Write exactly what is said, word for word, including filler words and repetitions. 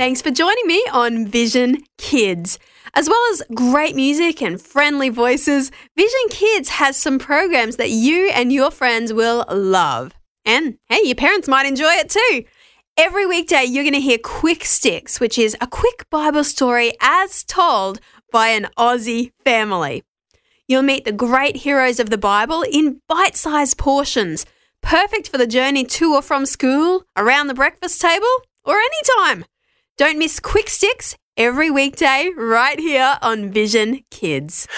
Thanks for joining me on Vision Kids. As well as great music and friendly voices, Vision Kids has some programs that you and your friends will love. And hey, your parents might enjoy it too. Every weekday, you're going to hear Quick Sticks, which is a quick Bible story as told by an Aussie family. You'll meet the great heroes of the Bible in bite-sized portions, perfect for the journey to or from school, around the breakfast table, or anytime. Don't miss Quick Sticks every weekday right here on Vision Kids.